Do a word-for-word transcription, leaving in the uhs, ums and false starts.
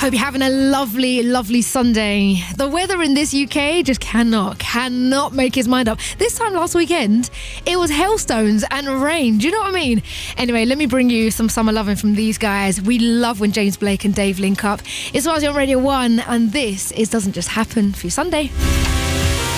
Hope you're having a lovely, lovely Sunday. The weather in this U K just cannot, cannot make his mind up. This time last weekend, it was hailstones and rain. Do you know what I mean? Anyway, let me bring you some summer loving from these guys. We love when James Blake and Dave link up. It's Swazi on Radio one, and this is Doesn't Just Happen for your Sunday.